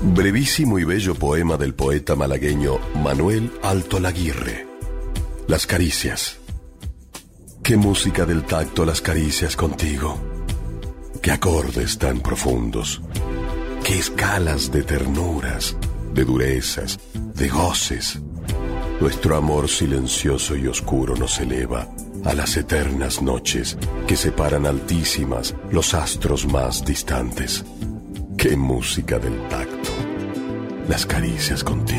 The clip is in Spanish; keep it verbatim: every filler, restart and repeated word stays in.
Brevísimo y bello poema del poeta malagueño Manuel Alto Laguirre. Las caricias. Qué música del tacto las caricias contigo. Qué acordes tan profundos. Qué escalas de ternuras, de durezas, de goces. Nuestro amor silencioso y oscuro nos eleva a las eternas noches que separan altísimas los astros más distantes. Qué música del tacto. Las caricias contigo.